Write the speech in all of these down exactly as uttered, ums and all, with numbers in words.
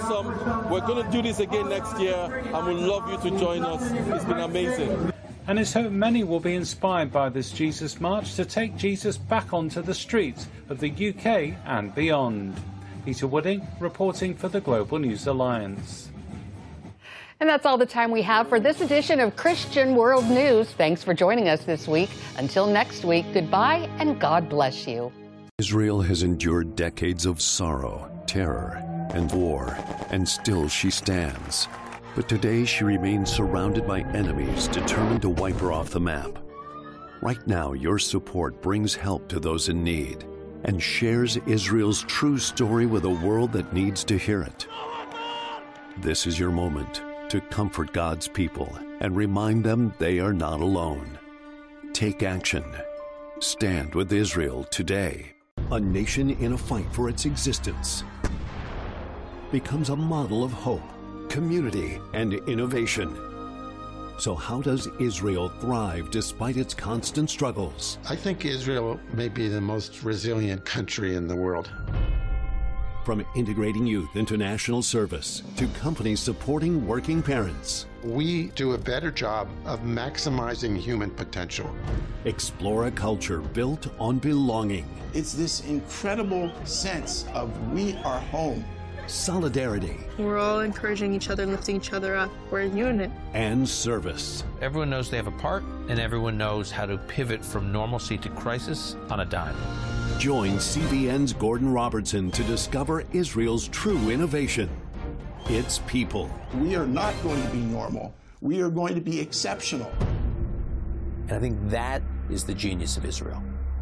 awesome. We're going to do this again next year, and we'd love you to join us. It's been amazing. And it's hoped many will be inspired by this Jesus March to take Jesus back onto the streets of the U K and beyond. Peter Wooding reporting for the Global News Alliance. And that's all the time we have for this edition of Christian World News. Thanks for joining us this week. Until next week, goodbye and God bless you. Israel has endured decades of sorrow, terror, and war, and still she stands. But today she remains surrounded by enemies determined to wipe her off the map. Right now, your support brings help to those in need and shares Israel's true story with a world that needs to hear it. This is your moment to comfort God's people and remind them they are not alone. Take action. Stand with Israel today. A nation in a fight for its existence becomes a model of hope, community, and innovation. So how does Israel thrive despite its constant struggles? I think Israel may be the most resilient country in the world. From integrating youth into national service to companies supporting working parents. We do a better job of maximizing human potential. Explore a culture built on belonging. It's this incredible sense of we are home. Solidarity. We're all encouraging each other, lifting each other up. We're a unit. And service. Everyone knows they have a part, and everyone knows how to pivot from normalcy to crisis on a dime. Join C B N's Gordon Robertson to discover Israel's true innovation. Its people. We are not going to be normal. We are going to be exceptional. And I think that is the genius of Israel.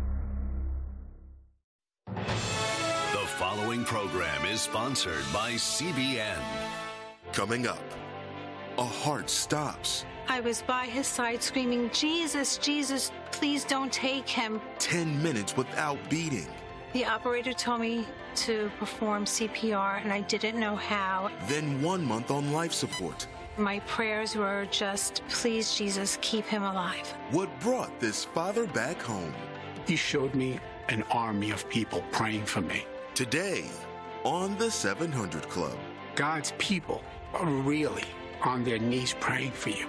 The following program is sponsored by C B N. Coming up, a heart stops. I was by his side screaming, Jesus, Jesus, please don't take him. Ten minutes without beating. The operator told me to perform C P R, and I didn't know how. Then one month on life support. My prayers were just, please, Jesus, keep him alive. What brought this father back home? He showed me an army of people praying for me. Today, on the seven hundred Club. God's people are really on their knees praying for you.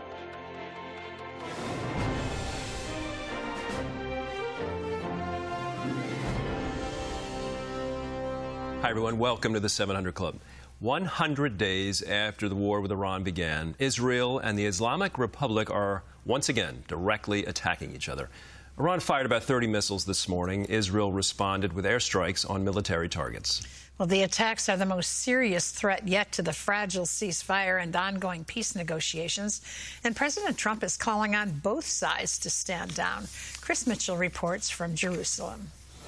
Hi, everyone. Welcome to the seven hundred Club. one hundred days after the war with Iran began, Israel and the Islamic Republic are once again directly attacking each other. Iran fired about thirty missiles this morning. Israel responded with airstrikes on military targets. Well, the attacks are the most serious threat yet to the fragile ceasefire and ongoing peace negotiations. And President Trump is calling on both sides to stand down. Chris Mitchell reports from Jerusalem.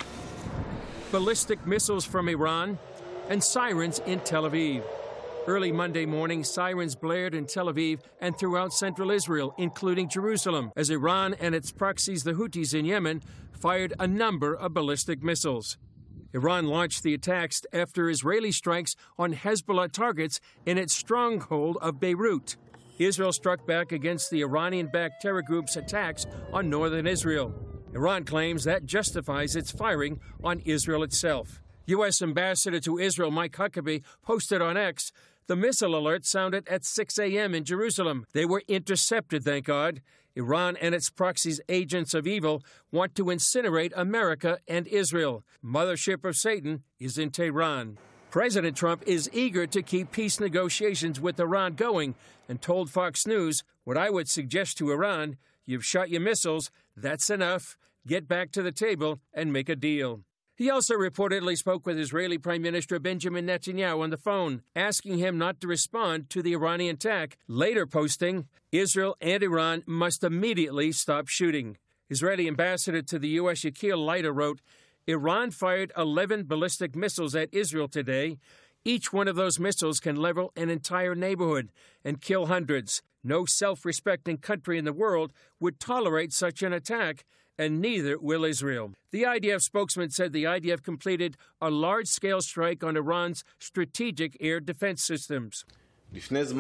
Ballistic missiles from Iran and sirens in Tel Aviv. Early Monday morning, sirens blared in Tel Aviv and throughout central Israel, including Jerusalem, as Iran and its proxies, the Houthis in Yemen, fired a number of ballistic missiles. Iran launched the attacks after Israeli strikes on Hezbollah targets in its stronghold of Beirut. Israel struck back against the Iranian-backed terror group's attacks on northern Israel. Iran claims that justifies its firing on Israel itself. U S Ambassador to Israel Mike Huckabee posted on X, the missile alert sounded at six a.m. in Jerusalem. They were intercepted, thank God. Iran and its proxies, agents of evil, want to incinerate America and Israel. Mothership of Satan is in Tehran. President Trump is eager to keep peace negotiations with Iran going and told Fox News, what I would suggest to Iran, you've shot your missiles, that's enough. Get back to the table and make a deal. He also reportedly spoke with Israeli Prime Minister Benjamin Netanyahu on the phone, asking him not to respond to the Iranian attack, later posting, Israel and Iran must immediately stop shooting. Israeli ambassador to the U S Yakil Leiter wrote, Iran fired eleven ballistic missiles at Israel today. Each one of those missiles can level an entire neighborhood and kill hundreds. No self-respecting country in the world would tolerate such an attack, and neither will Israel. The I D F spokesman said the I D F completed a large-scale strike on Iran's strategic air defense systems. A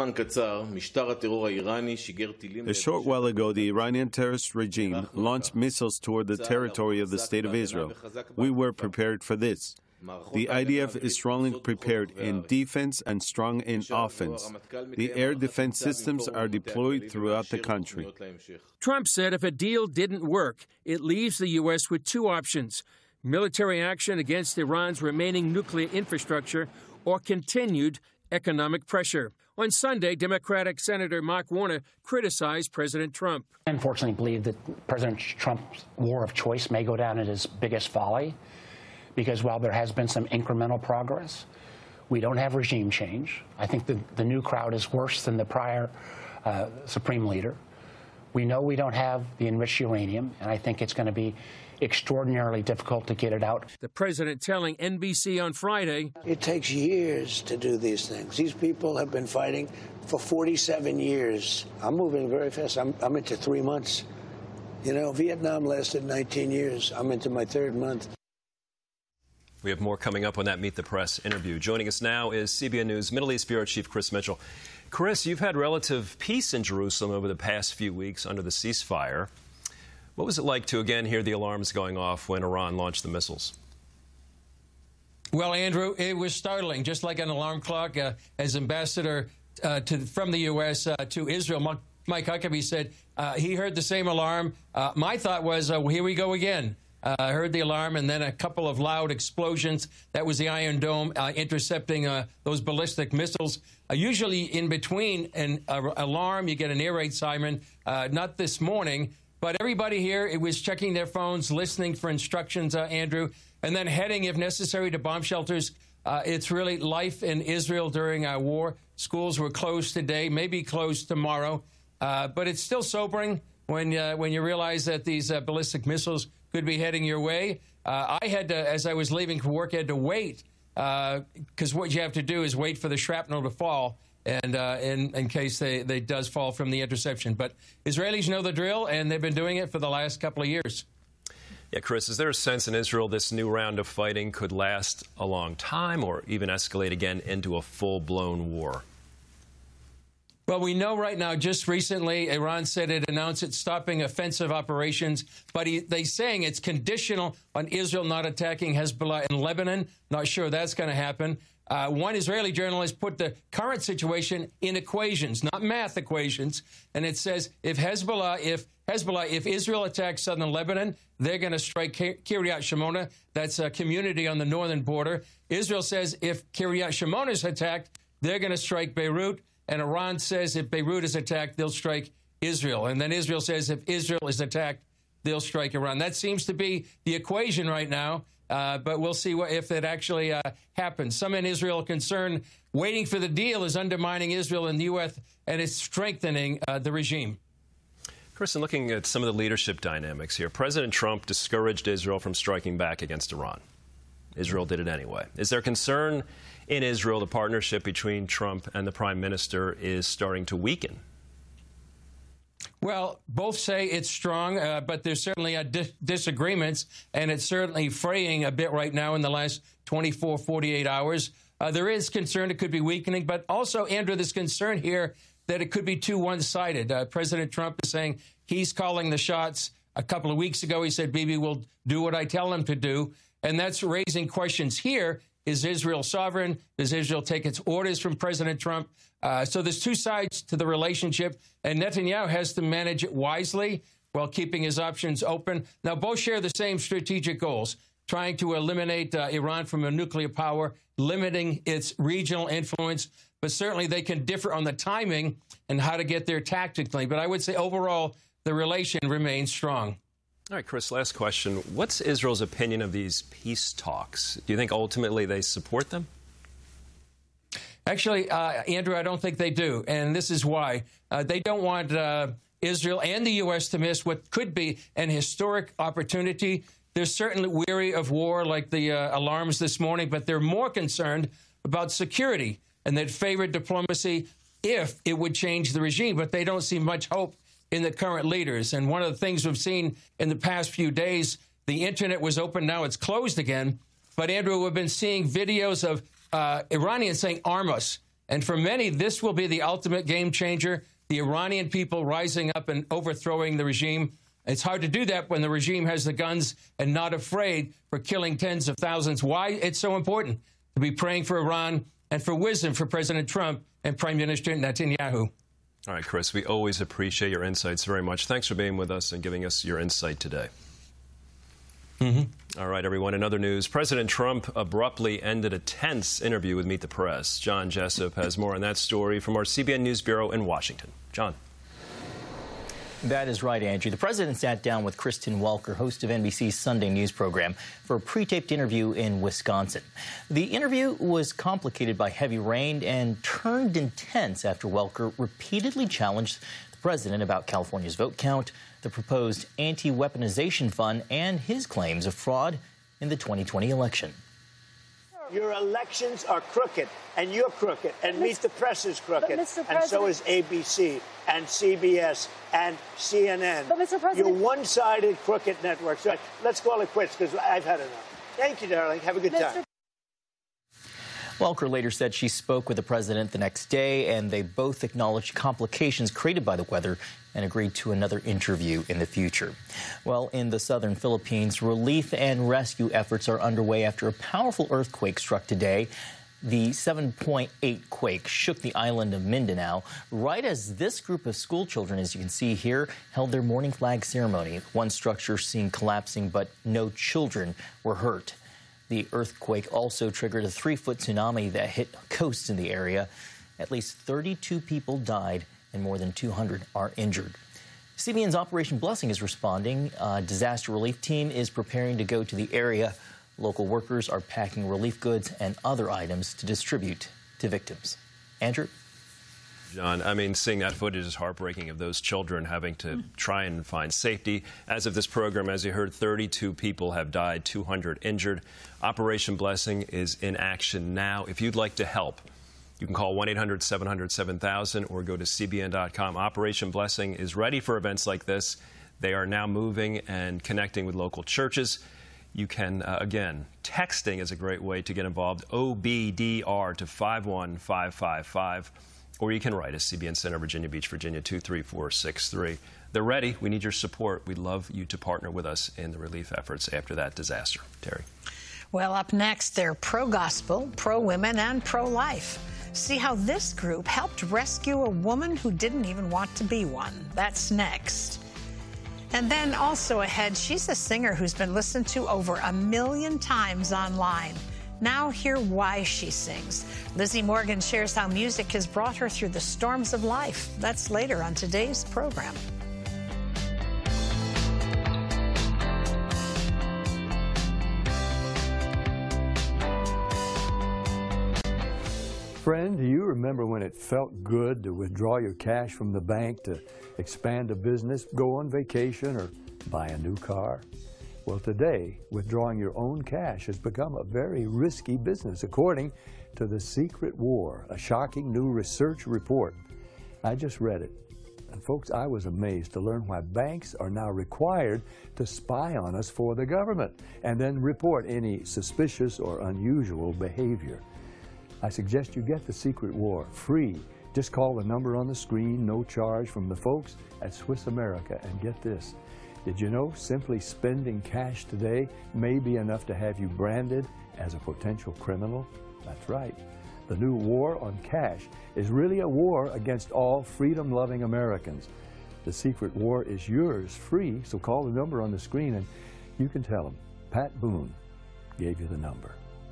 short while ago, the Iranian terrorist regime launched missiles toward the territory of the State of Israel. We were prepared for this. The I D F is strongly prepared in defense and strong in offense. The air defense systems are deployed throughout the country. Trump said if a deal didn't work, it leaves the U S with two options: military action against Iran's remaining nuclear infrastructure or continued economic pressure. On Sunday, Democratic Senator Mark Warner criticized President Trump. I unfortunately believe that President Trump's war of choice may go down as his biggest folly, because while there has been some incremental progress, we don't have regime change. I think the, the new crowd is worse than the prior uh, Supreme Leader. We know we don't have the enriched uranium, and I think it's going to be extraordinarily difficult to get it out. The president telling N B C on Friday, it takes years to do these things. These people have been fighting for forty-seven years. I'm moving very fast. I'm, I'm into three months. You know, Vietnam lasted nineteen years. I'm into my third month. We have more coming up on that Meet the Press interview. Joining us now is C B N News Middle East Bureau Chief Chris Mitchell. Chris, you've had relative peace in Jerusalem over the past few weeks under the ceasefire. What was it like to again hear the alarms going off when Iran launched the missiles? Well, Andrew, it was startling, just like an alarm clock. Uh, as ambassador uh, to, from the U S uh, to Israel, Mike Huckabee said uh, he heard the same alarm. Uh, my thought was, uh, well, here we go again. Uh, I heard the alarm and then a couple of loud explosions. That was the Iron Dome uh, intercepting uh, those ballistic missiles. Uh, usually in between an uh, alarm, you get an air raid siren. Uh, not this morning, but everybody here, it was checking their phones, listening for instructions, uh, Andrew, and then heading, if necessary, to bomb shelters. Uh, it's really life in Israel during our war. Schools were closed today, maybe closed tomorrow. Uh, but it's still sobering when, uh, when you realize that these uh, ballistic missiles could be heading your way. Uh, I had to, as I was leaving for work, I had to wait, because uh, what you have to do is wait for the shrapnel to fall, and uh, in, in case they, they does fall from the interception. But Israelis know the drill, and they've been doing it for the last couple of years. Yeah, Chris, is there a sense in Israel this new round of fighting could last a long time or even escalate again into a full-blown war? Well, we know right now, just recently, Iran said it announced it's stopping offensive operations, but he, they're saying it's conditional on Israel not attacking Hezbollah in Lebanon. Not sure that's going to happen. Uh, one Israeli journalist put the current situation in equations, not math equations, and it says if Hezbollah, if Hezbollah, if Israel attacks southern Lebanon, they're going to strike Kiryat Shimona. That's a community on the northern border. Israel says if Kiryat Shimona is attacked, they're going to strike Beirut. And Iran says if Beirut is attacked, they'll strike Israel. And then Israel says if Israel is attacked, they'll strike Iran. That seems to be the equation right now, uh, but we'll see what, if it actually uh, happens. Some in Israel are concerned waiting for the deal is undermining Israel and the U S, and it's strengthening uh, the regime. Chris, in looking at some of the leadership dynamics here, President Trump discouraged Israel from striking back against Iran. Israel did it anyway. Is there concern in Israel the partnership between Trump and the prime minister is starting to weaken? Well, both say it's strong, uh, but there's certainly uh, dis disagreements, and it's certainly fraying a bit right now in the last twenty-four, forty-eight hours. Uh, there is concern it could be weakening, but also, Andrew, there's concern here that it could be too one-sided. Uh, President Trump is saying he's calling the shots. A couple of weeks ago, he said, Bibi will do what I tell him to do. And that's raising questions here. Is Israel sovereign? Does Israel take its orders from President Trump? Uh, so there's two sides to the relationship, and Netanyahu has to manage it wisely while keeping his options open. Now, both share the same strategic goals, trying to eliminate uh, Iran from a nuclear power, limiting its regional influence. But certainly they can differ on the timing and how to get there tactically. But I would say overall, the relation remains strong. All right, Chris, last question. What's Israel's opinion of these peace talks? Do you think ultimately they support them? Actually, uh, Andrew, I don't think they do. And this is why. Uh, they don't want uh, Israel and the U S to miss what could be an historic opportunity. They're certainly weary of war, like the uh, alarms this morning, but they're more concerned about security, and they'd favor diplomacy if it would change the regime. But they don't see much hope in the current leaders. And one of the things we've seen in the past few days, the internet was open, now it's closed again. But, Andrew, we've been seeing videos of uh, Iranians saying, arm us. And for many, this will be the ultimate game changer, the Iranian people rising up and overthrowing the regime. It's hard to do that when the regime has the guns and not afraid for killing tens of thousands. Why it's so important to be praying for Iran and for wisdom for President Trump and Prime Minister Netanyahu. All right, Chris, we always appreciate your insights very much. Thanks for being with us and giving us your insight today. Mm-hmm. All right, everyone. In other news, President Trump abruptly ended a tense interview with Meet the Press. John Jessup has more on that story from our C B N News Bureau in Washington. John. That is right, Andrew. The president sat down with Kristen Welker, host of N B C's Sunday News program, for a pre-taped interview in Wisconsin. The interview was complicated by heavy rain and turned intense after Welker repeatedly challenged the president about California's vote count, the proposed anti-weaponization fund, and his claims of fraud in the twenty twenty election. Your elections are crooked, and you're crooked, and Meet the Press is crooked, and so is A B C, and C B S, and C N N. But, Mister President, you're one-sided crooked networks. So let's call it quits, because I've had enough. Thank you, darling. Have a good Mister time. Welker later said she spoke with the president the next day, and they both acknowledged complications created by the weather and agreed to another interview in the future. Well, in the southern Philippines, relief and rescue efforts are underway after a powerful earthquake struck today. The seven point eight quake shook the island of Mindanao right as this group of school children, as you can see here, held their morning flag ceremony. One structure seen collapsing, but no children were hurt. The earthquake also triggered a three-foot tsunami that hit coasts in the area. At least thirty-two people died and more than two hundred are injured. C B N's Operation Blessing is responding. A disaster relief team is preparing to go to the area. Local workers are packing relief goods and other items to distribute to victims. Andrew? John, I mean, seeing that footage is heartbreaking of those children having to try and find safety. As of this program, as you heard, thirty-two people have died, two hundred injured. Operation Blessing is in action now. If you'd like to help, you can call one eight hundred seven hundred seven thousand or go to C B N dot com. Operation Blessing is ready for events like this. They are now moving and connecting with local churches. You can, uh, again, texting is a great way to get involved, O B D R to five one five five five. Or you can write us, C B N Center, Virginia Beach, Virginia, two three four six three. They're ready. We need your support. We'd love you to partner with us in the relief efforts after that disaster. Terry. Well, up next, they're pro-gospel, pro-women, and pro-life. See how this group helped rescue a woman who didn't even want to be one. That's next. And then also ahead, she's a singer who's been listened to over a million times online. Now hear why she sings. Lizzie Morgan shares how music has brought her through the storms of life. That's later on today's program. Friend, do you remember when it felt good to withdraw your cash from the bank to expand a business, go on vacation, or buy a new car? Well, today, withdrawing your own cash has become a very risky business, according to The Secret War, a shocking new research report. I just read it. And folks, I was amazed to learn why banks are now required to spy on us for the government and then report any suspicious or unusual behavior. I suggest you get The Secret War free. Just call the number on the screen, no charge, from the folks at Swiss America, and get this. Did you know simply spending cash today may be enough to have you branded as a potential criminal? That's right. The new war on cash is really a war against all freedom-loving Americans. The Secret War is yours free, so call the number on the screen and you can tell them Pat Boone gave you the number.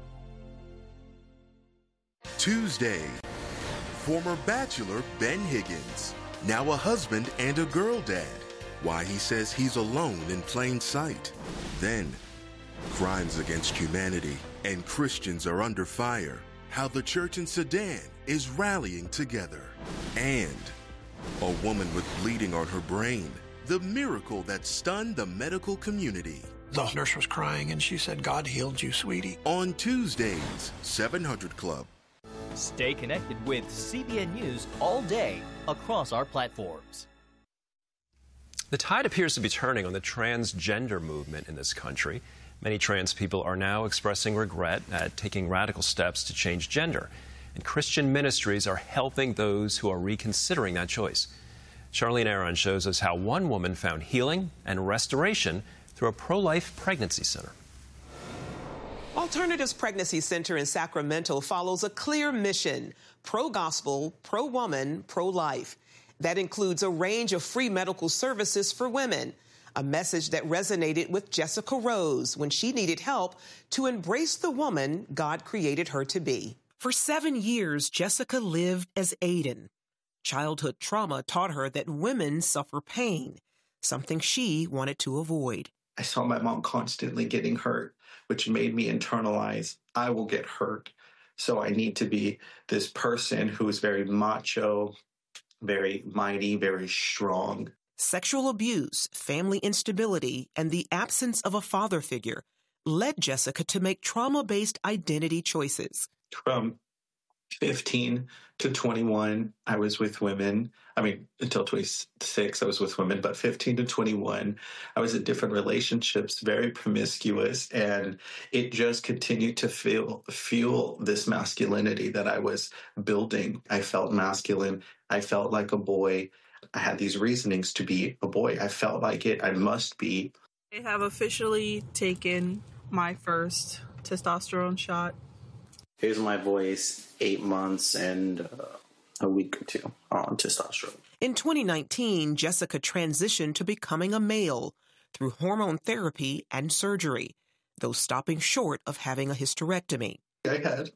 Tuesday, former bachelor Ben Higgins, now a husband and a girl dad. Why he says he's alone in plain sight. Then, crimes against humanity and Christians are under fire. How the church in Sudan is rallying together. And a woman with bleeding on her brain. The miracle that stunned the medical community. The nurse was crying and she said, "God healed you, sweetie." On Tuesdays, seven hundred Club. Stay connected with C B N News all day across our platforms. The tide appears to be turning on the transgender movement in this country. Many trans people are now expressing regret at taking radical steps to change gender. And Christian ministries are helping those who are reconsidering that choice. Charlene Aaron shows us how one woman found healing and restoration through a pro-life pregnancy center. Alternatives Pregnancy Center in Sacramento follows a clear mission: pro-gospel, pro-woman, pro-life. That includes a range of free medical services for women, a message that resonated with Jessica Rose when she needed help to embrace the woman God created her to be. For seven years, Jessica lived as Aiden. Childhood trauma taught her that women suffer pain, something she wanted to avoid. I saw my mom constantly getting hurt, which made me internalize, I will get hurt. So I need to be this person who is very macho, very mighty, very strong. Sexual abuse, family instability, and the absence of a father figure led Jessica to make trauma-based identity choices. From fifteen to twenty-one, I was with women. I mean, until twenty-six, I was with women, but fifteen to twenty-one, I was in different relationships, very promiscuous, and it just continued to feel, fuel this masculinity that I was building. I felt masculine. I felt like a boy. I had these reasonings to be a boy. I felt like it. I must be. I have officially taken my first testosterone shot. Here's my voice, eight months and uh, a week or two on testosterone. In twenty nineteen, Jessica transitioned to becoming a male through hormone therapy and surgery, though stopping short of having a hysterectomy. I had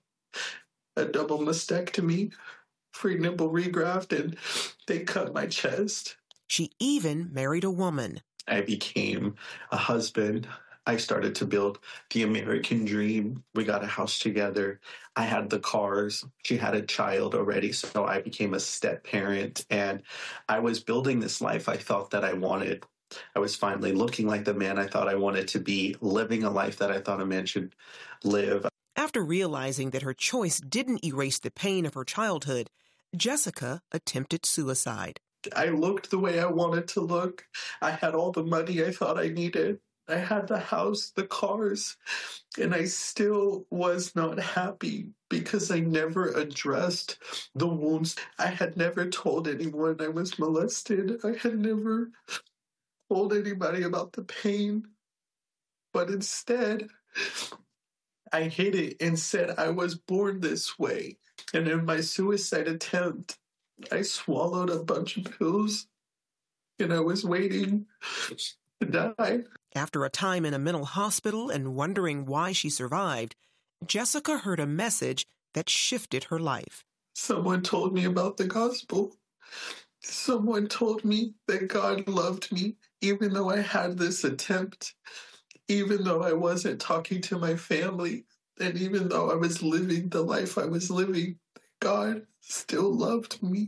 a double mastectomy, free nipple regraft, and they cut my chest. She even married a woman. I became a husband. I started to build the American dream. We got a house together. I had the cars. She had a child already, so I became a step parent. And I was building this life I thought that I wanted. I was finally looking like the man I thought I wanted to be, living a life that I thought a man should live. After realizing that her choice didn't erase the pain of her childhood, Jessica attempted suicide. I looked the way I wanted to look. I had all the money I thought I needed. I had the house, the cars, and I still was not happy because I never addressed the wounds. I had never told anyone I was molested. I had never told anybody about the pain. But instead, I hid it and said I was born this way. And in my suicide attempt, I swallowed a bunch of pills, and I was waiting to die. After a time in a mental hospital and wondering why she survived, Jessica heard a message that shifted her life. Someone told me about the gospel. Someone told me that God loved me, even though I had this attempt, even though I wasn't talking to my family, and even though I was living the life I was living, God still loved me.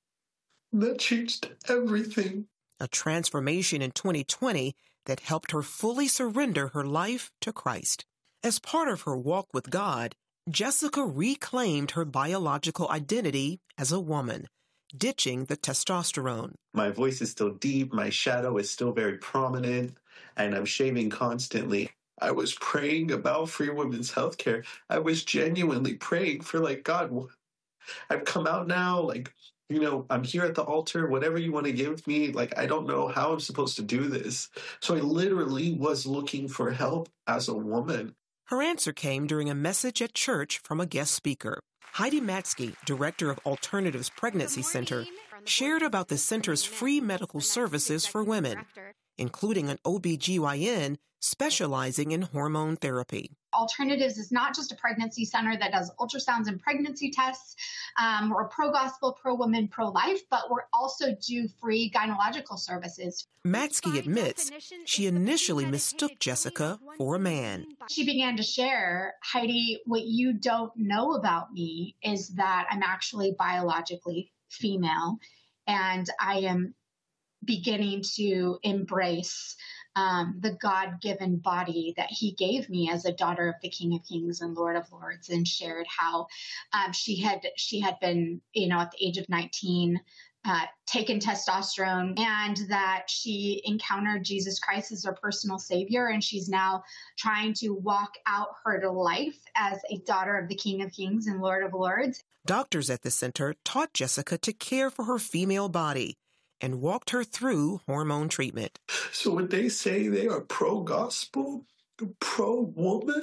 That changed everything. A transformation in twenty twenty that helped her fully surrender her life to Christ. As part of her walk with God, Jessica reclaimed her biological identity as a woman, ditching the testosterone. My voice is still deep, my shadow is still very prominent, and I'm shaving constantly. I was praying about free women's health care. I was genuinely praying for, like, God, I've come out now, like, you know, I'm here at the altar, whatever you want to give me, like, I don't know how I'm supposed to do this. So I literally was looking for help as a woman. Her answer came during a message at church from a guest speaker. Heidi Matsky, director of Alternatives Pregnancy Center, shared about the center's free medical services for women, including an O B G Y N specializing in hormone therapy. Alternatives is not just a pregnancy center that does ultrasounds and pregnancy tests. Um, we're pro-gospel, pro-woman, pro-life, but we also do free gynecological services. Matsky admits she initially mistook Jessica for a man. She began to share, Heidi, what you don't know about me is that I'm actually biologically female, and I am beginning to embrace Um, the God-given body that he gave me as a daughter of the King of Kings and Lord of Lords, and shared how um, she had she had been, you know, at the age of nineteen, uh, taken testosterone, and that she encountered Jesus Christ as her personal savior, and she's now trying to walk out her life as a daughter of the King of Kings and Lord of Lords. Doctors at the center taught Jessica to care for her female body and walked her through hormone treatment. So when they say they are pro-gospel, pro-woman,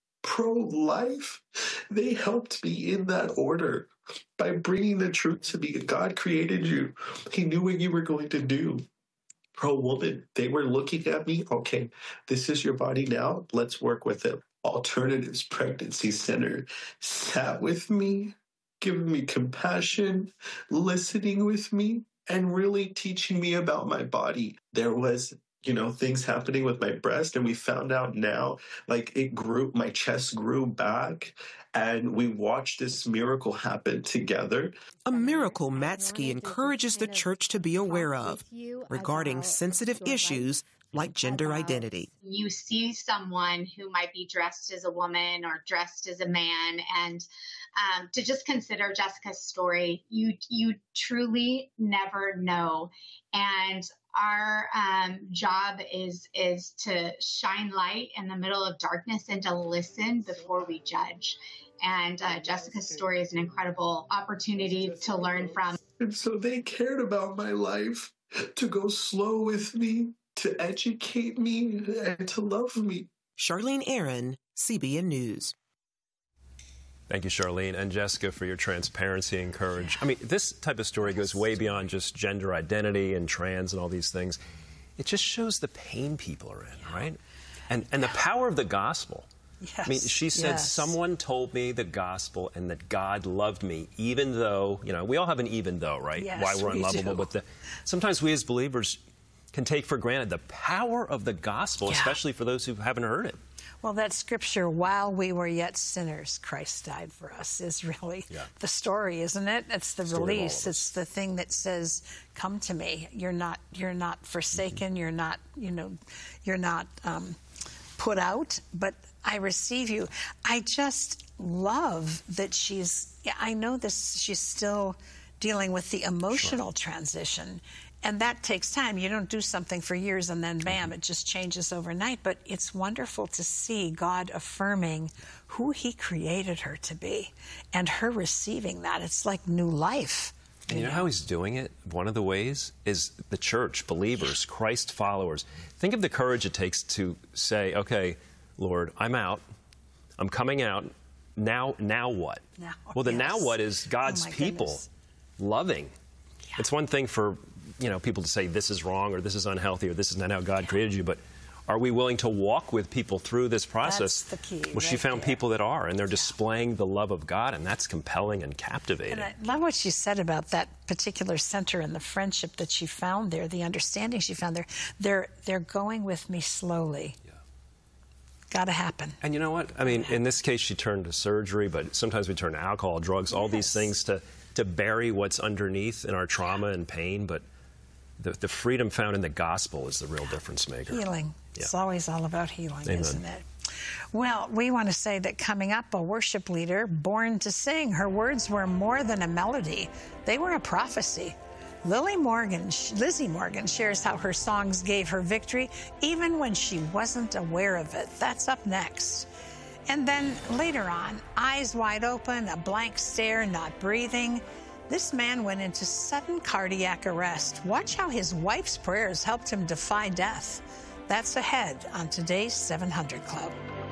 pro-life, they helped me in that order by bringing the truth to me. God created you. He knew what you were going to do. Pro-woman, they were looking at me, okay, this is your body now, let's work with it. Alternatives Pregnancy Center sat with me, giving me compassion, listening with me, and really teaching me about my body. There was, you know, things happening with my breast, and we found out now, like it grew, my chest grew back, and we watched this miracle happen together. A miracle Matsky encourages the church to be aware of regarding sensitive issues like gender identity. You see someone who might be dressed as a woman or dressed as a man, and um, to just consider Jessica's story, you you truly never know. And our um, job is is to shine light in the middle of darkness and to listen before we judge. And uh, Jessica's story is an incredible opportunity to learn from. And so they cared about my life, to go slow with me, to educate me, and to love me. Charlene Aaron, C B N News. Thank you, Charlene and Jessica, for your transparency and courage. I mean, this type of story goes way beyond just gender identity and trans and all these things. It just shows the pain people are in, right? And and the power of the gospel. Yes, I mean, she said, yes. someone told me the gospel and that God loved me, even though, you know, we all have an even though, right? Yes, Why we're we unlovable. do. But the, sometimes we as believers can take for granted the power of the gospel, Yeah. especially for those who haven't heard it. Well, that scripture, while we were yet sinners, Christ died for us, is really Yeah. the story, isn't it? It's the Story of all of release. us. It's the thing that says, come to me. You're not, you're not forsaken. Mm-hmm. You're not, you know, you're not um, put out, but I receive you. I just love that she's, yeah, I know this, she's still dealing with the emotional transition. And that takes time. You don't do something for years and then bam, it just changes overnight. But it's wonderful to see God affirming who he created her to be and her receiving that. It's like new life. And you know how he's doing it? One of the ways is the church, believers, Christ followers. Think of the courage it takes to say, okay, Lord, I'm out. I'm coming out. Now, now what? Now, well, the yes. now what is God's Oh, my people goodness. loving. Yeah. It's one thing for, you know, people to say this is wrong or this is unhealthy or this is not how God created you, but are we willing to walk with people through this process? That's the key. Well, she right found there. people that are, and they're displaying the love of God, and that's compelling and captivating. And I love what she said about that particular center and the friendship that she found there, the understanding she found there. They're they're going with me slowly. Yeah. Got to happen. And you know what? I mean, in this case, she turned to surgery, but sometimes we turn to alcohol, drugs, all Yes. these things to, to bury what's underneath in our trauma and pain. But the, the freedom found in the gospel is the real difference maker. Healing. Yeah. It's always all about healing, Amen. isn't it? Well, we want to say that coming up, a worship leader born to sing. Her words were more than a melody. They were a prophecy. Lily Morgan, Lizzie Morgan shares how her songs gave her victory even when she wasn't aware of it. That's up next. And then later on, eyes wide open, a blank stare, not breathing. This man went into sudden cardiac arrest. Watch how his wife's prayers helped him defy death. That's ahead on today's seven hundred Club.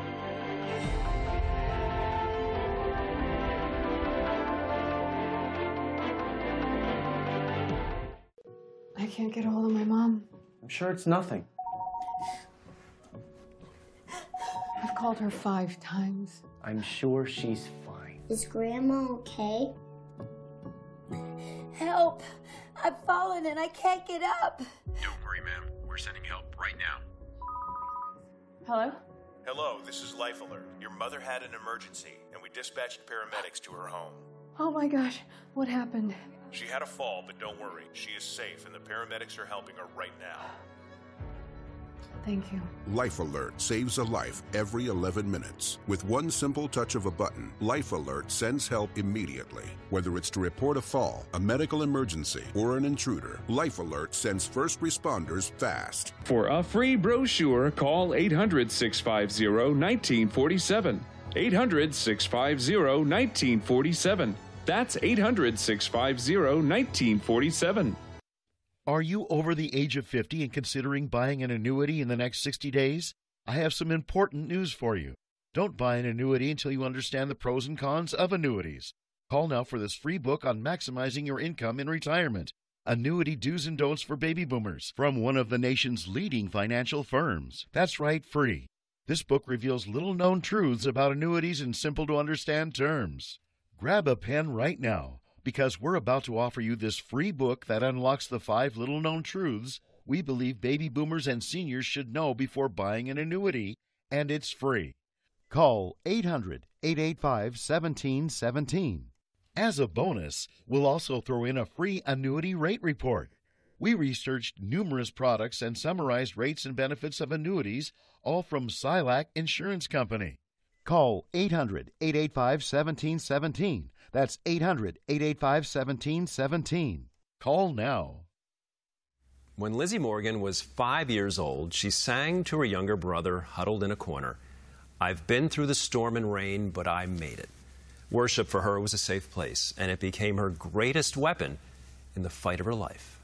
I can't get a hold of my mom. I'm sure it's nothing. I've called her five times. I'm sure she's fine. Is Grandma okay? Help! I've fallen and I can't get up. Don't worry, ma'am. We're sending help right now. Hello? Hello, this is Life Alert. Your mother had an emergency, and we dispatched paramedics to her home. Oh my gosh, what happened? She had a fall, but don't worry. She is safe, and the paramedics are helping her right now. Thank you. Life Alert saves a life every eleven minutes. With one simple touch of a button, Life Alert sends help immediately. Whether it's to report a fall, a medical emergency, or an intruder, Life Alert sends first responders fast. For a free brochure, call eight hundred, six five zero, one nine four seven. eight hundred, six five zero, one nine four seven. That's eight hundred, six five zero, one nine four seven. Are you over the age of fifty and considering buying an annuity in the next sixty days? I have some important news for you. Don't buy an annuity until you understand the pros and cons of annuities. Call now for this free book on maximizing your income in retirement. Annuity Do's and Don'ts for Baby Boomers from one of the nation's leading financial firms. That's right, free. This book reveals little-known truths about annuities in simple-to-understand terms. Grab a pen right now, because we're about to offer you this free book that unlocks the five little-known truths we believe baby boomers and seniors should know before buying an annuity, and it's free. Call eight hundred, eight eight five, one seven one seven. As a bonus, we'll also throw in a free annuity rate report. We researched numerous products and summarized rates and benefits of annuities, all from Silac Insurance Company. Call eight hundred, eight eight five, one seven one seven. That's eight hundred, eight eight five, one seven one seven. Call now. When Lizzie Morgan was five years old, she sang to her younger brother huddled in a corner, "I've been through the storm and rain, but I made it." Worship for her was a safe place, and it became her greatest weapon in the fight of her life.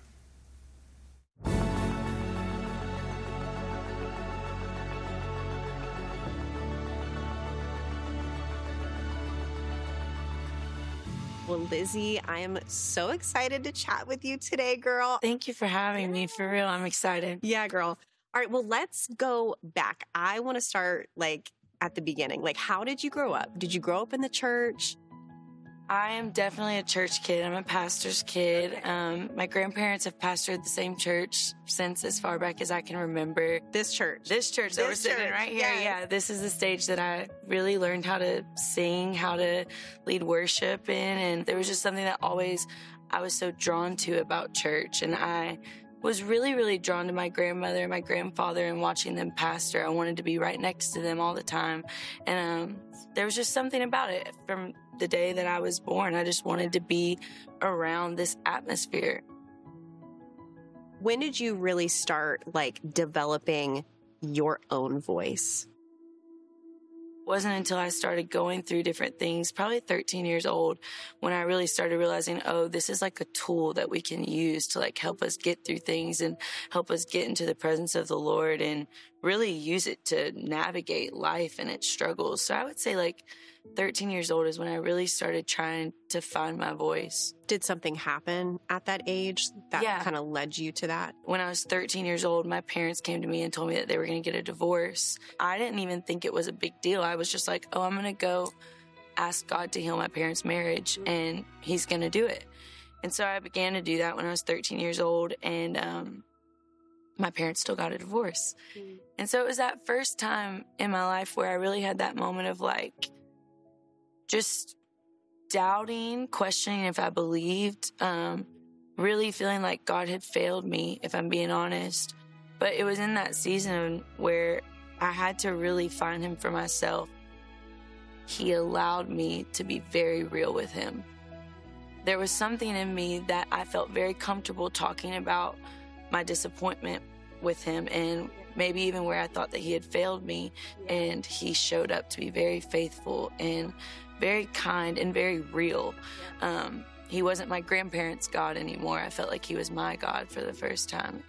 Well, Lizzie, I am so excited to chat with you today, girl. Thank you for having me. For real, I'm excited. Yeah, girl. All right, well, let's go back. I want to start, like, at the beginning. Like, how did you grow up? Did you grow up in the church? I am definitely a church kid. I'm a pastor's kid. Um, my grandparents have pastored the same church since as far back as I can remember. This church. This church that This we're sitting church, right here. yes. Yeah, this is the stage that I really learned how to sing, how to lead worship in. And there was just something that always I was so drawn to about church. And I was really, really drawn to my grandmother and my grandfather and watching them pastor. I wanted to be right next to them all the time. And um, there was just something about it from the day that I was born. I just wanted to be around this atmosphere. When did you really start, like, developing your own voice? It wasn't until I started going through different things, probably thirteen years old, when I really started realizing, oh, this is like a tool that we can use to like help us get through things and help us get into the presence of the Lord and really use it to navigate life and its struggles. So I would say like thirteen years old is when I really started trying to find my voice. Did something happen at that age that Yeah. kind of led you to that? When I was thirteen years old, my parents came to me and told me that they were going to get a divorce. I didn't even think it was a big deal. I was just like, oh, I'm going to go ask God to heal my parents' marriage, and he's going to do it. And so I began to do that when I was thirteen years old, and um, my parents still got a divorce. And so it was that first time in my life where I really had that moment of like, just doubting, questioning if I believed, um, really feeling like God had failed me, if I'm being honest. But it was in that season where I had to really find him for myself. He allowed me to be very real with him. There was something in me that I felt very comfortable talking about my disappointment with him, and maybe even where I thought that he had failed me, and he showed up to be very faithful and very kind and very real. Um, he wasn't my grandparents' God anymore. I felt like he was my God for the first time.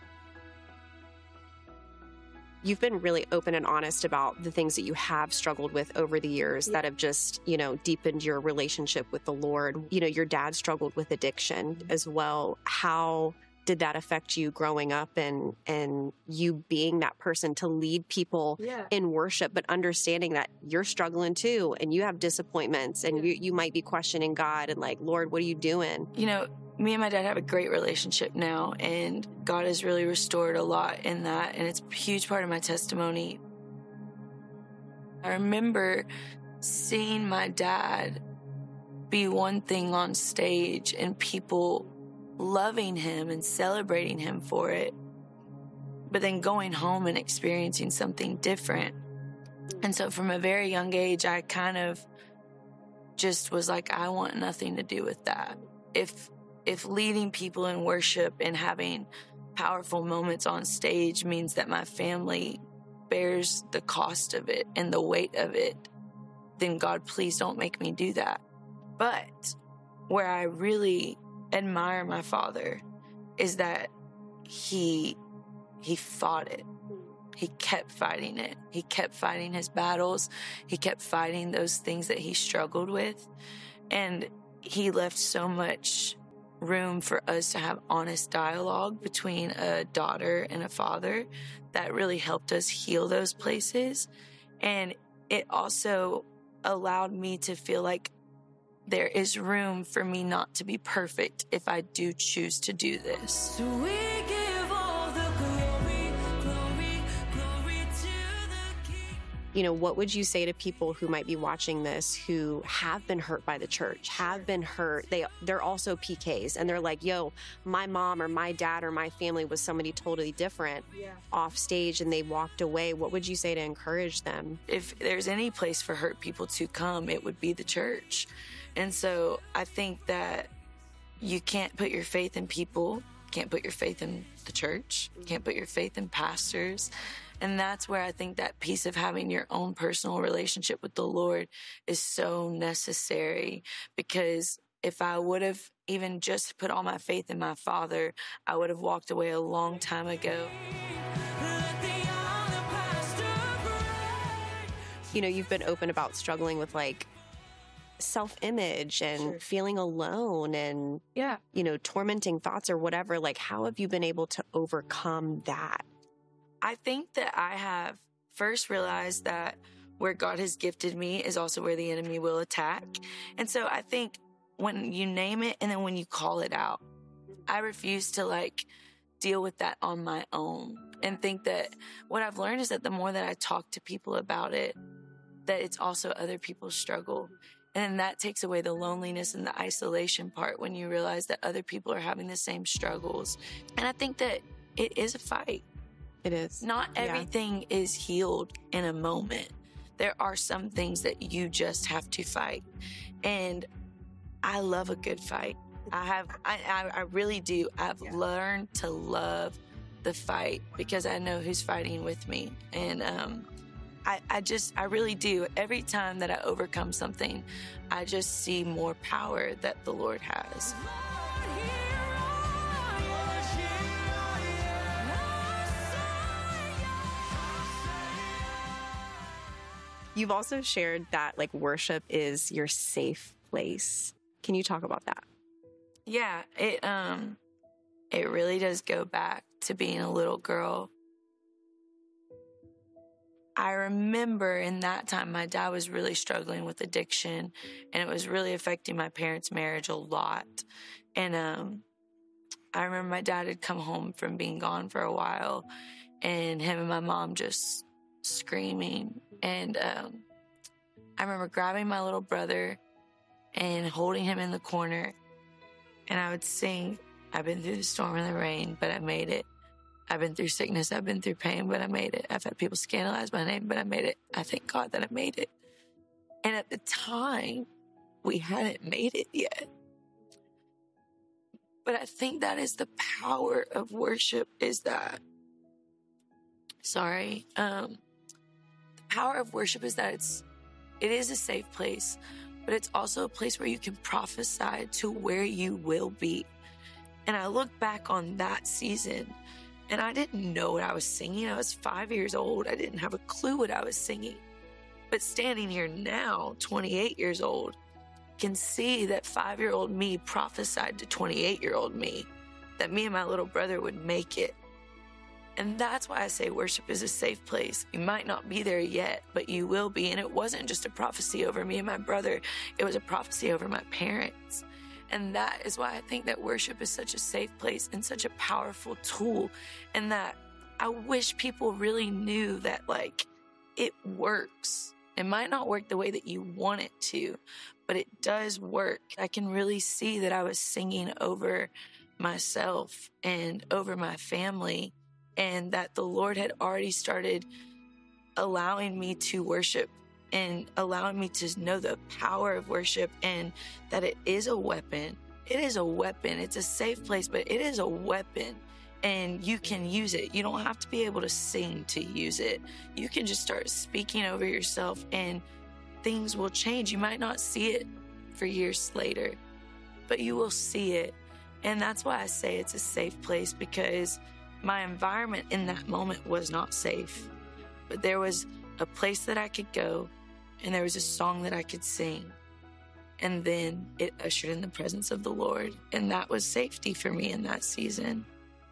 You've been really open and honest about the things that you have struggled with over the years that have just, you know, deepened your relationship with the Lord. You know, your dad struggled with addiction as well. How did that affect you growing up and and you being that person to lead people Yeah. in worship, but understanding that you're struggling too and you have disappointments and you, you might be questioning God and like, Lord, what are you doing? You know, me and my dad have a great relationship now, and God has really restored a lot in that, and it's a huge part of my testimony. I remember seeing my dad be one thing on stage and people loving him and celebrating him for it, but then going home and experiencing something different. And so from a very young age, I kind of just was like, I want nothing to do with that. If if leading people in worship and having powerful moments on stage means that my family bears the cost of it and the weight of it, then God, please don't make me do that. But where I really admire my father is that he he fought it. He kept fighting it. He kept fighting his battles. He kept fighting those things that he struggled with. And he left so much room for us to have honest dialogue between a daughter and a father that really helped us heal those places. And it also allowed me to feel like there is room for me not to be perfect if I do choose to do this. So we give all the glory, glory, glory to the King. You know, what would you say to people who might be watching this who have been hurt by the church, have been hurt? They, they're also P Ks, and they're like, yo, my mom or my dad or my family was somebody totally different yeah. off stage, and they walked away. What would you say to encourage them? If there's any place for hurt people to come, it would be the church. And so I think that you can't put your faith in people, can't put your faith in the church, can't put your faith in pastors. And that's where I think that piece of having your own personal relationship with the Lord is so necessary. Because if I would have even just put all my faith in my Father, I would have walked away a long time ago. You know, you've been open about struggling with, like, self-image and sure. feeling alone and, yeah, you know, tormenting thoughts or whatever. Like, how have you been able to overcome that? I think that I have first realized that where God has gifted me is also where the enemy will attack. And so I think when you name it and then when you call it out, I refuse to, like, deal with that on my own and think that what I've learned is that the more that I talk to people about it, that it's also other people's struggle. And that takes away the loneliness and the isolation part when you realize that other people are having the same struggles. And I think that it is a fight. It is. Not everything yeah. is healed in a moment. There are some things that you just have to fight. And I love a good fight. I have, I, I, I really do. I've yeah. learned to love the fight because I know who's fighting with me. And, um, I, I just, I really do. Every time that I overcome something, I just see more power that the Lord has. You've also shared that, like, worship is your safe place. Can you talk about that? Yeah, it, um, it really does go back to being a little girl. I remember in that time, my dad was really struggling with addiction, and it was really affecting my parents' marriage a lot. And um, I remember my dad had come home from being gone for a while, and him and my mom just screaming. And um, I remember grabbing my little brother and holding him in the corner, and I would sing, "I've been through the storm and the rain, but I made it. I've been through sickness, I've been through pain, but I made it. I've had people scandalize my name, but I made it. I thank God that I made it." And at the time, we hadn't made it yet. But I think that is the power of worship, is that, sorry, um, the power of worship is that it's, it is a safe place, but it's also a place where you can prophesy to where you will be. And I look back on that season, and I didn't know what I was singing. I was five years old. I didn't have a clue what I was singing. But standing here now, twenty-eight years old, can see that five-year-old me prophesied to twenty-eight-year-old me that me and my little brother would make it. And that's why I say worship is a safe place. You might not be there yet, but you will be. And it wasn't just a prophecy over me and my brother. It was a prophecy over my parents. And that is why I think that worship is such a safe place and such a powerful tool. And that I wish people really knew that, like, it works. It might not work the way that you want it to, but it does work. I can really see that I was singing over myself and over my family, and that the Lord had already started allowing me to worship and allowing me to know the power of worship, and that it is a weapon. It is a weapon. It's a safe place, but it is a weapon, and you can use it. You don't have to be able to sing to use it. You can just start speaking over yourself, and things will change. You might not see it for years later, but you will see it. And that's why I say it's a safe place, because My environment in that moment was not safe, but there was a place that I could go, and there was a song that I could sing. And then it ushered in the presence of the Lord, and that was safety for me in that season.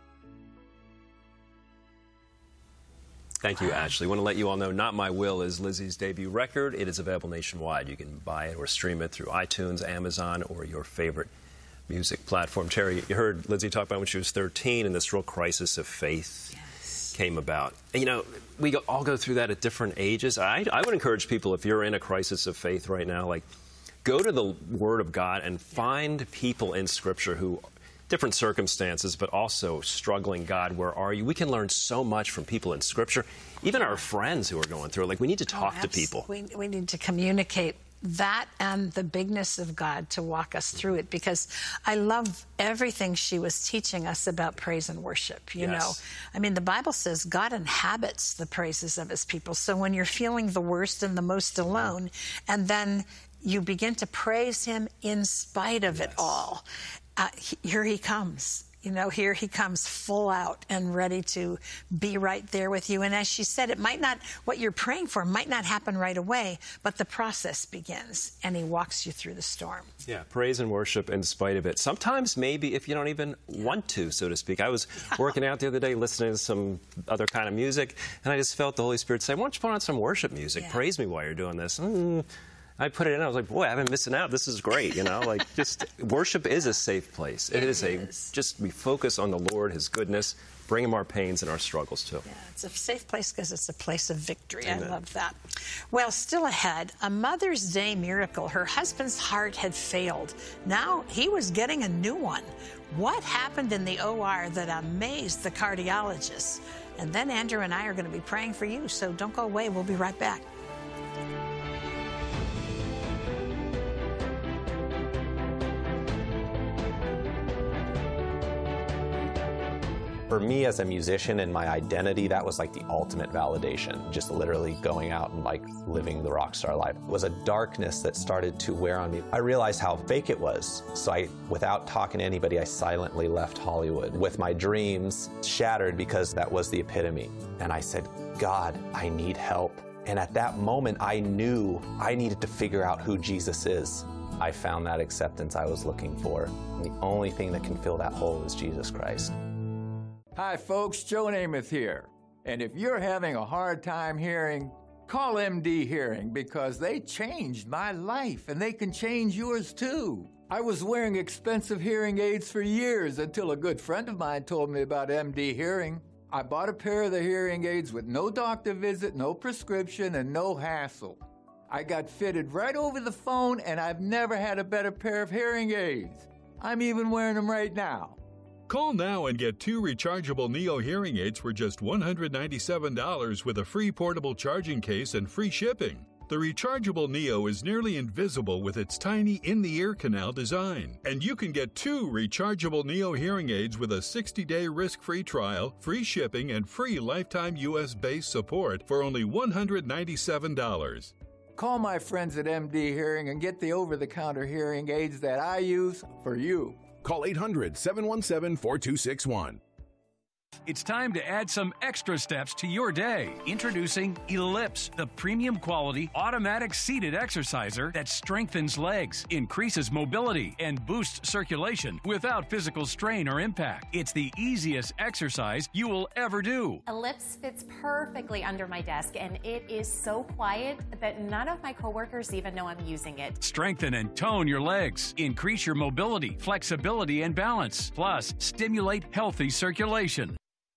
Thank you, Ashley. I want to let you all know Not My Will is Lizzie's debut record. It is available nationwide. You can buy it or stream it through iTunes, Amazon, or your favorite music platform. Terry, you heard Lizzie talk about when she was thirteen and this real crisis of faith yes. came about. And, you know, we go, all go through that at different ages. I, I would encourage people, if you're in a crisis of faith right now, like, go to the Word of God and find people in Scripture who different circumstances, but also struggling. God, where are you? We can learn so much from people in Scripture, even our friends who are going through it. Like, we need to talk oh, to people. We, we need to communicate that and the bigness of God to walk us through it, because I love everything she was teaching us about praise and worship. You yes. know, I mean, the Bible says God inhabits the praises of his people. So when you're feeling the worst and the most alone, and then you begin to praise him in spite of yes. it all, Uh, here he comes, you know, here he comes full out and ready to be right there with you. And as she said, it might not, what you're praying for might not happen right away, but the process begins and he walks you through the storm. Yeah, praise and worship in spite of it. Sometimes maybe if you don't even want to, so to speak. I was working out the other day listening to some other kind of music, and I just felt the Holy Spirit say, why don't you put on some worship music? Yeah. Praise me while you're doing this. Mm. I put it in. I was like, boy, I've been missing out. This is great. You know, like, just worship is a safe place. It, it is, is a just we focus on the Lord, his goodness, bring him our pains and our struggles too. Yeah, it's a safe place because it's a place of victory. Amen. I love that. Well, still ahead, a Mother's Day miracle. Her husband's heart had failed. Now he was getting a new one. What happened in the O R that amazed the cardiologists? And then Andrew and I are going to be praying for you. So don't go away. We'll be right back. For me as a musician and my identity, that was like the ultimate validation. Just literally going out and like living the rock star life. It was a darkness that started to wear on me. I realized how fake it was. So I, without talking to anybody, I silently left Hollywood with my dreams shattered because that was the epitome. And I said, God, I need help. And at that moment, I knew I needed to figure out who Jesus is. I found that acceptance I was looking for. The only thing that can fill that hole is Jesus Christ. Hi folks, Joe Namath here. And if you're having a hard time hearing, call M D Hearing, because they changed my life and they can change yours too. I was wearing expensive hearing aids for years until a good friend of mine told me about M D Hearing. I bought a pair of the hearing aids with no doctor visit, no prescription, and no hassle. I got fitted right over the phone, and I've never had a better pair of hearing aids. I'm even wearing them right now. Call now and get two rechargeable Neo hearing aids for just one hundred ninety-seven dollars with a free portable charging case and free shipping. The rechargeable Neo is nearly invisible with its tiny in-the-ear canal design. And you can get two rechargeable Neo hearing aids with a sixty-day risk-free trial, free shipping, and free lifetime U S-based support for only one hundred ninety-seven dollars. Call my friends at M D Hearing and get the over-the-counter hearing aids that I use for you. Call eight hundred, seven one seven, four two six one. It's time to add some extra steps to your day. Introducing Ellipse, the premium quality automatic seated exerciser that strengthens legs, increases mobility, and boosts circulation without physical strain or impact. It's the easiest exercise you will ever do. Ellipse fits perfectly under my desk, and it is so quiet that none of my coworkers even know I'm using it. Strengthen and tone your legs. Increase your mobility, flexibility, and balance. Plus, stimulate healthy circulation.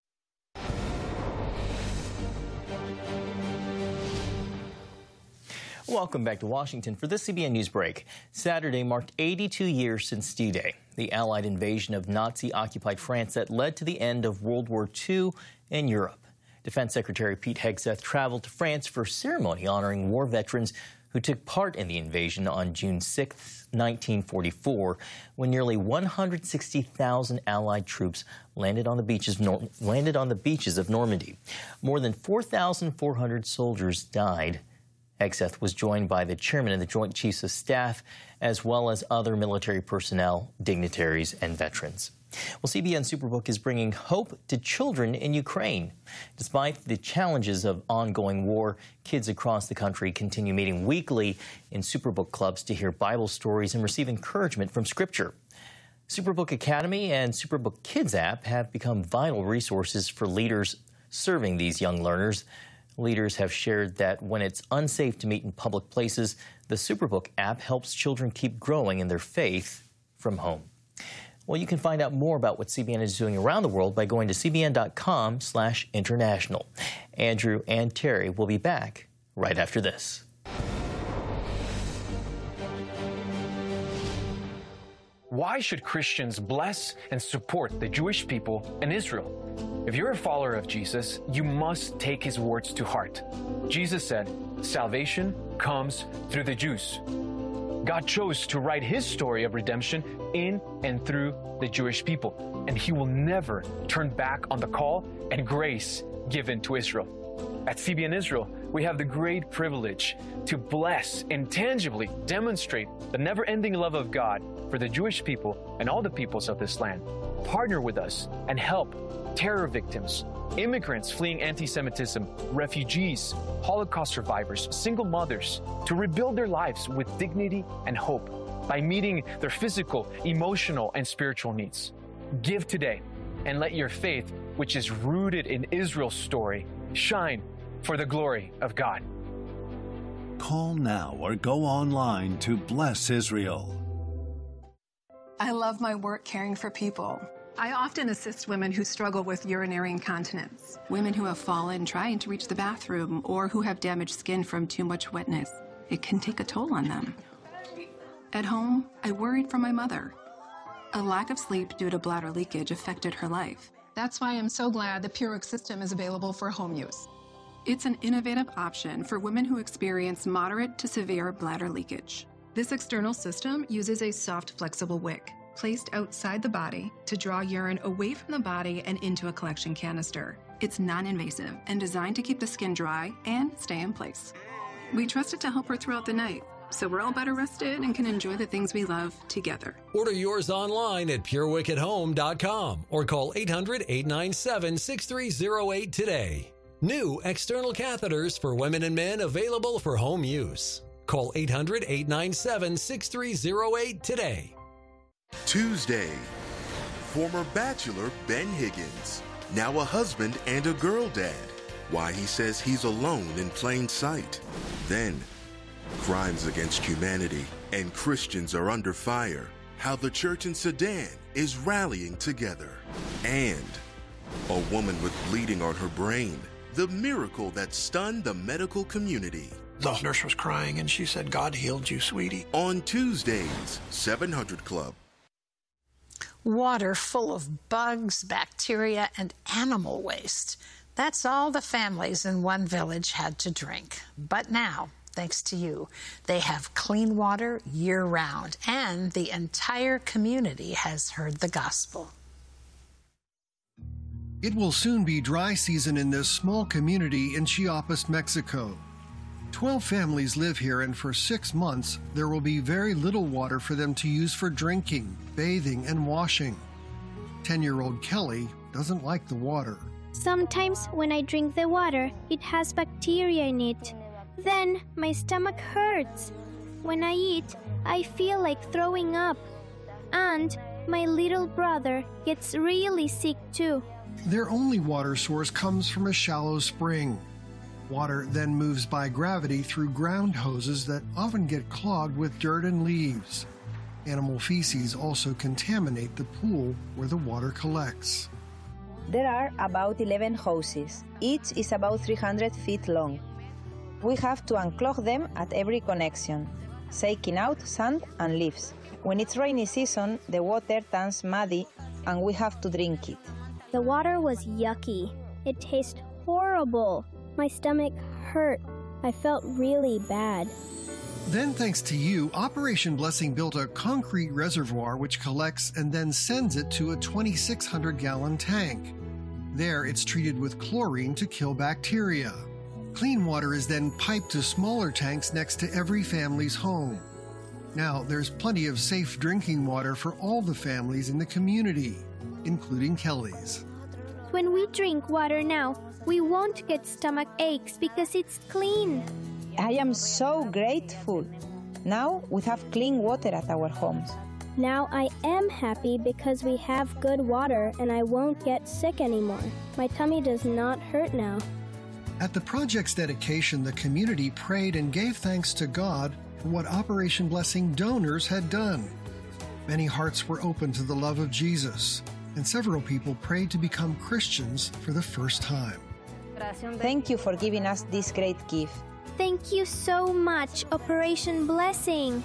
Welcome back to Washington for this C B N News break. Saturday marked eighty-two years since D-Day, the Allied invasion of Nazi-occupied France that led to the end of World War Two in Europe. Defense Secretary Pete Hegseth traveled to France for a ceremony honoring war veterans who took part in the invasion on June sixth, nineteen forty-four, when nearly one hundred sixty thousand Allied troops landed on the beaches of Nor- landed on the beaches of Normandy. More than four thousand four hundred soldiers died. Hegseth was joined by the chairman of the Joint Chiefs of Staff, as well as other military personnel, dignitaries, and veterans. Well, C B N Superbook is bringing hope to children in Ukraine. Despite the challenges of ongoing war, kids across the country continue meeting weekly in Superbook clubs to hear Bible stories and receive encouragement from Scripture. Superbook Academy and Superbook Kids app have become vital resources for leaders serving these young learners. Leaders have shared that when it's unsafe to meet in public places, the Superbook app helps children keep growing in their faith from home. Well, you can find out more about what C B N is doing around the world by going to c b n dot com slash international. Andrew and Terry will be back right after this. Why should Christians bless and support the Jewish people in Israel? If you're a follower of Jesus, you must take his words to heart. Jesus said, "Salvation comes through the Jews." God chose to write his story of redemption in and through the Jewish people, and he will never turn back on the call and grace given to Israel. At C B N Israel, we have the great privilege to bless and tangibly demonstrate the never-ending love of God for the Jewish people and all the peoples of this land. Partner with us and help terror victims, immigrants fleeing anti-Semitism, refugees, Holocaust survivors, single mothers, to rebuild their lives with dignity and hope by meeting their physical, emotional, and spiritual needs. Give today and let your faith, which is rooted in Israel's story, shine for the glory of God. Call now or go online to Bless Israel. I love my work caring for people. I often assist women who struggle with urinary incontinence, women who have fallen trying to reach the bathroom, or who have damaged skin from too much wetness. It can take a toll on them. At home, I worried for my mother. A lack of sleep due to bladder leakage affected her life. That's why I'm so glad the PureWick system is available for home use. It's an innovative option for women who experience moderate to severe bladder leakage. This external system uses a soft, flexible wick placed outside the body to draw urine away from the body and into a collection canister. It's non-invasive and designed to keep the skin dry and stay in place. We trust it to help her throughout the night, so we're all better rested and can enjoy the things we love together. Order yours online at pure wick at home dot com or call eight hundred, eight nine seven, six three zero eight today. New external catheters for women and men available for home use. Call eight hundred, eight nine seven, six three zero eight today. Tuesday, former bachelor Ben Higgins, now a husband and a girl dad. Why he says he's alone in plain sight. Then, crimes against humanity and Christians are under fire. How the church in Sudan is rallying together. And a woman with bleeding on her brain. The miracle that stunned the medical community. The nurse was crying and she said, "God healed you, sweetie." On Tuesdays, seven hundred Club. Water full of bugs, bacteria, and animal waste. That's all the families in one village had to drink. But now, thanks to you, they have clean water year-round, and the entire community has heard the gospel. It will soon be dry season in this small community in Chiapas, Mexico. Twelve families live here, and for six months, there will be very little water for them to use for drinking, bathing, and washing. Ten-year-old Kelly doesn't like the water. Sometimes when I drink the water, it has bacteria in it. Then my stomach hurts. When I eat, I feel like throwing up. And my little brother gets really sick too. Their only water source comes from a shallow spring. Water then moves by gravity through ground hoses that often get clogged with dirt and leaves. Animal feces also contaminate the pool where the water collects. There are about eleven hoses. Each is about three hundred feet long. We have to unclog them at every connection, shaking out sand and leaves. When it's rainy season, the water turns muddy and we have to drink it. The water was yucky. It tastes horrible. My stomach hurt. I felt really bad. Then, thanks to you, Operation Blessing built a concrete reservoir which collects and then sends it to a twenty-six hundred gallon tank. There, it's treated with chlorine to kill bacteria. Clean water is then piped to smaller tanks next to every family's home. Now, there's plenty of safe drinking water for all the families in the community, including Kelly's. When we drink water now, we won't get stomach aches because it's clean. I am so grateful. Now we have clean water at our homes. Now I am happy because we have good water and I won't get sick anymore. My tummy does not hurt now. At the project's dedication, the community prayed and gave thanks to God for what Operation Blessing donors had done. Many hearts were open to the love of Jesus, and several people prayed to become Christians for the first time. Thank you for giving us this great gift. Thank you so much, Operation Blessing.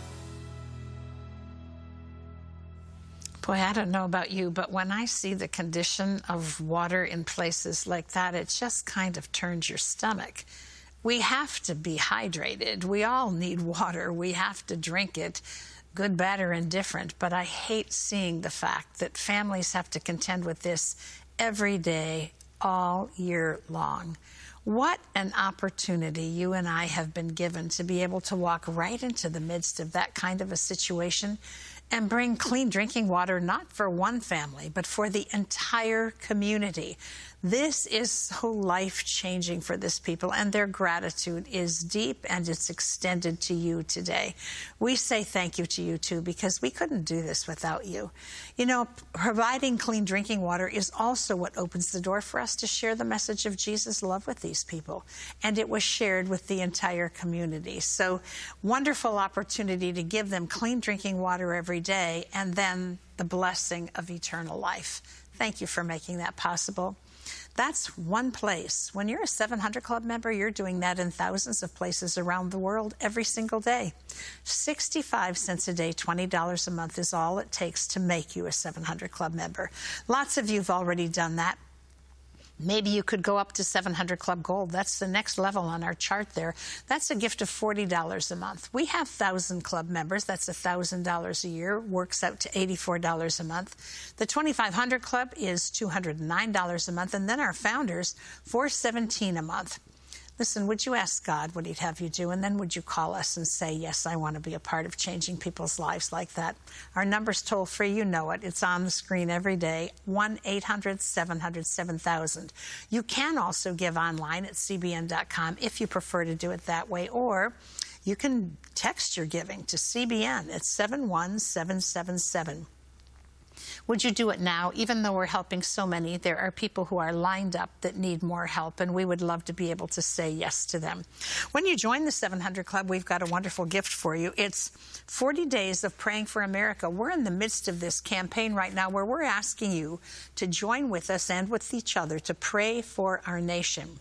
Boy, I don't know about you, but when I see the condition of water in places like that, it just kind of turns your stomach. We have to be hydrated. We all need water. We have to drink it, good, bad, or indifferent. But I hate seeing the fact that families have to contend with this every day, all year long. What an opportunity you and I have been given to be able to walk right into the midst of that kind of a situation and bring clean drinking water, not for one family, but for the entire community. This is so life-changing for this people, and their gratitude is deep, and it's extended to you today. We say thank you to you, too, because we couldn't do this without you. You know, providing clean drinking water is also what opens the door for us to share the message of Jesus' love with these people, and it was shared with the entire community. So, wonderful opportunity to give them clean drinking water every day, and then the blessing of eternal life. Thank you for making that possible. That's one place. When you're a seven hundred Club member, you're doing that in thousands of places around the world every single day. sixty-five cents a day, twenty dollars a month is all it takes to make you a seven hundred Club member. Lots of you have already done that. Maybe you could go up to seven hundred Club Gold. That's the next level on our chart there. That's a gift of forty dollars a month. We have one thousand Club members. That's one thousand dollars a year. Works out to eighty-four dollars a month. The twenty-five hundred Club is two hundred nine dollars a month. And then our founders, four hundred seventeen dollars a month. Listen, would you ask God what he'd have you do? And then would you call us and say, yes, I want to be a part of changing people's lives like that? Our number's toll free. You know it. It's on the screen every day. one eight hundred seven hundred seven thousand. You can also give online at C B N dot com if you prefer to do it that way. Or you can text your giving to C B N at seven one seven seven seven. Would you do it now? Even though we're helping so many, there are people who are lined up that need more help, and we would love to be able to say yes to them. When you join the seven hundred Club, we've got a wonderful gift for you. It's forty days of praying for America. We're in the midst of this campaign right now where we're asking you to join with us and with each other to pray for our nation.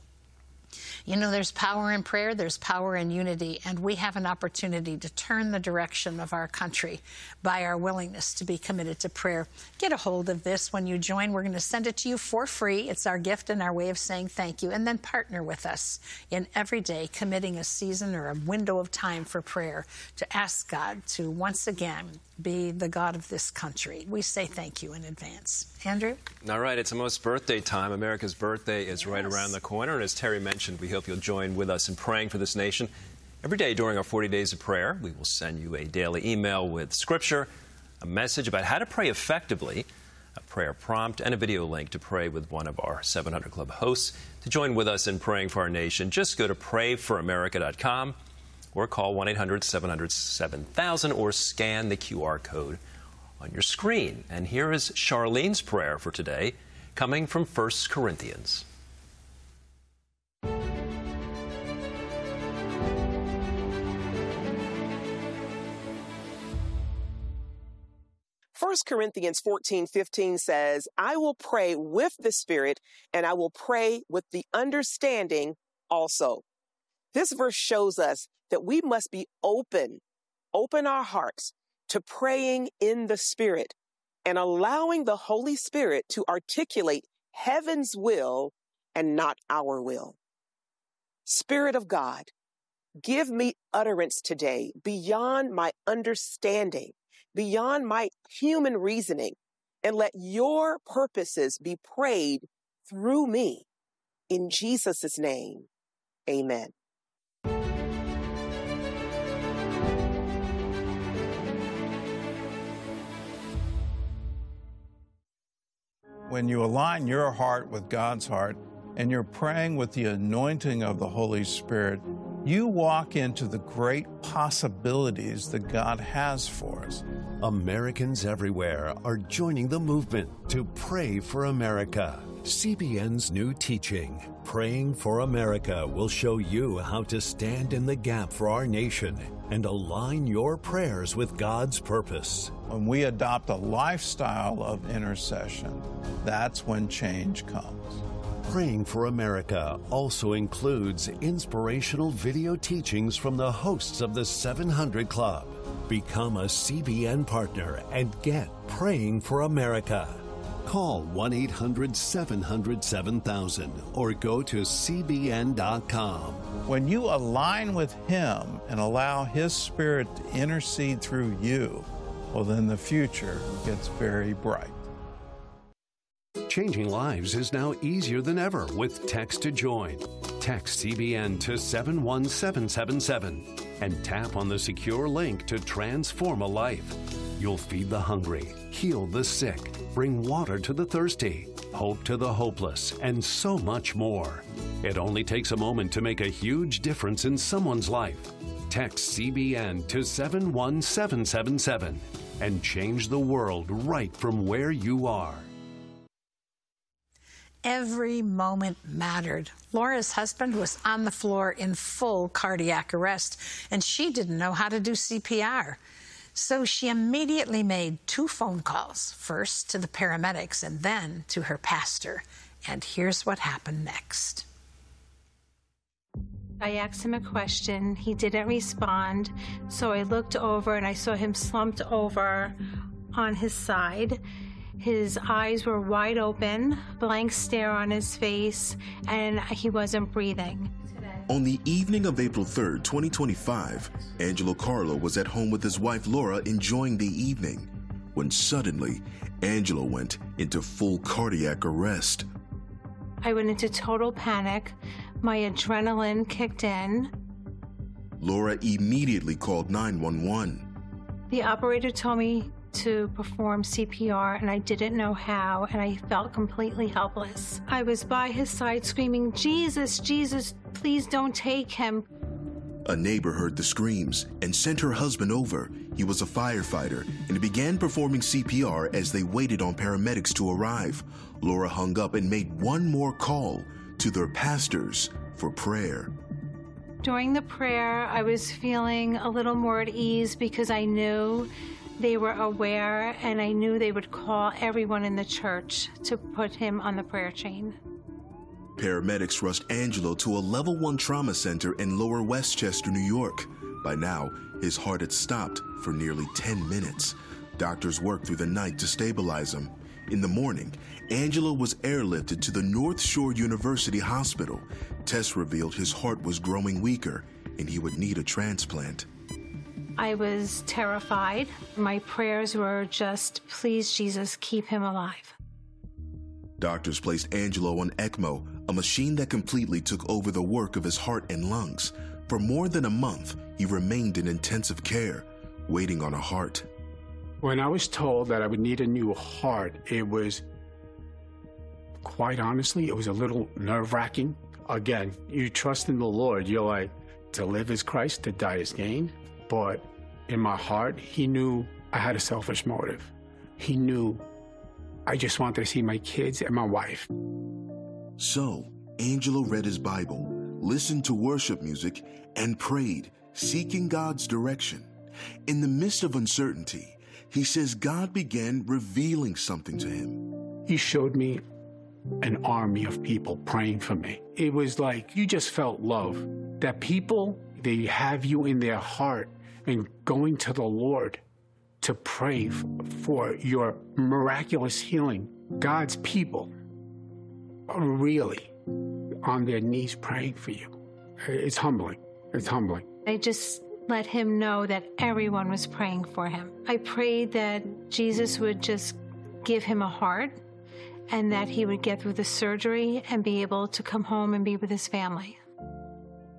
You know, there's power in prayer, there's power in unity, and we have an opportunity to turn the direction of our country by our willingness to be committed to prayer. Get a hold of this when you join. We're going to send it to you for free. It's our gift and our way of saying thank you. And then partner with us in every day committing a season or a window of time for prayer to ask God to once again be the God of this country. We say thank you in advance. Andrew? All right, it's almost birthday time. America's birthday is yes. right around the corner. And as Terry mentioned, we hope you'll join with us in praying for this nation. Every day during our forty days of prayer, we will send you a daily email with scripture, a message about how to pray effectively, a prayer prompt, and a video link to pray with one of our seven hundred Club hosts. To join with us in praying for our nation, just go to pray for america dot com or call one eight hundred seven hundred seven thousand or scan the Q R code on your screen. And here is Charlene's prayer for today, coming from First Corinthians. First Corinthians fourteen fifteen says, I will pray with the Spirit, and I will pray with the understanding also. This verse shows us that we must be open, open our hearts to praying in the Spirit and allowing the Holy Spirit to articulate heaven's will and not our will. Spirit of God, give me utterance today beyond my understanding, beyond my human reasoning, and let your purposes be prayed through me. In Jesus' name, amen. When you align your heart with God's heart and you're praying with the anointing of the Holy Spirit, you walk into the great possibilities that God has for us. Americans everywhere are joining the movement to pray for America. C B N's new teaching, Praying for America, will show you how to stand in the gap for our nation and align your prayers with God's purpose. When we adopt a lifestyle of intercession, that's when change comes. Praying for America also includes inspirational video teachings from the hosts of the seven hundred Club. Become a C B N partner and get Praying for America. Call one eight hundred seven hundred seven thousand or go to C B N dot com. When you align with Him and allow His Spirit to intercede through you, well, then the future gets very bright. Changing lives is now easier than ever with Text to Join. Text C B N to seven one seven seven seven and tap on the secure link to transform a life. You'll feed the hungry, heal the sick, bring water to the thirsty, hope to the hopeless, and so much more. It only takes a moment to make a huge difference in someone's life. Text C B N to seven one seven seven seven and change the world right from where you are. Every moment mattered. Laura's husband was on the floor in full cardiac arrest, and she didn't know how to do C P R. So she immediately made two phone calls, first to the paramedics and then to her pastor. And here's what happened next. I asked him a question. He didn't respond. So I looked over and I saw him slumped over on his side. His eyes were wide open, blank stare on his face, and he wasn't breathing. On the evening of April third, twenty twenty-five, Angelo Carlo was at home with his wife Laura enjoying the evening, when suddenly Angelo went into full cardiac arrest. I went into total panic. My adrenaline kicked in. Laura immediately called nine one one. The operator told me to perform C P R, and I didn't know how, and I felt completely helpless. I was by his side screaming, "Jesus, Jesus, please don't take him." A neighbor heard the screams and sent her husband over. He was a firefighter and began performing C P R as they waited on paramedics to arrive. Laura hung up and made one more call to their pastors for prayer. During the prayer, I was feeling a little more at ease because I knew they were aware, and I knew they would call everyone in the church to put him on the prayer chain. Paramedics rushed Angelo to a level one trauma center in Lower Westchester, New York. By now, his heart had stopped for nearly ten minutes. Doctors worked through the night to stabilize him. In the morning, Angelo was airlifted to the North Shore University Hospital. Tests revealed his heart was growing weaker and he would need a transplant. I was terrified. My prayers were just, please, Jesus, keep him alive. Doctors placed Angelo on ECMO, a machine that completely took over the work of his heart and lungs. For more than a month, he remained in intensive care, waiting on a heart. When I was told that I would need a new heart, it was, quite honestly, it was a little nerve-wracking. Again, you trust in the Lord. You're like, to live is Christ, to die is gain. But in my heart, he knew I had a selfish motive. He knew I just wanted to see my kids and my wife. So, Angelo read his Bible, listened to worship music, and prayed, seeking God's direction. In the midst of uncertainty, he says God began revealing something to him. He showed me an army of people praying for me. It was like you just felt love. That people, they have you in their heart and going to the Lord to pray f- for your miraculous healing. God's people are really on their knees praying for you. It's humbling. It's humbling. I just let him know that everyone was praying for him. I prayed that Jesus would just give him a heart and that he would get through the surgery and be able to come home and be with his family.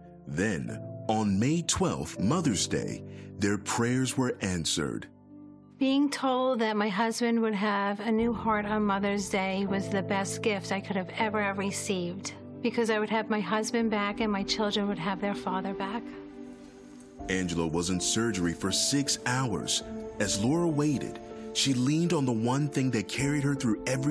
Then, on May twelfth, Mother's Day, their prayers were answered. Being told that my husband would have a new heart on Mother's Day was the best gift I could have ever have received, because I would have my husband back and my children would have their father back. Angela was in surgery for six hours. As Laura waited, she leaned on the one thing that carried her through every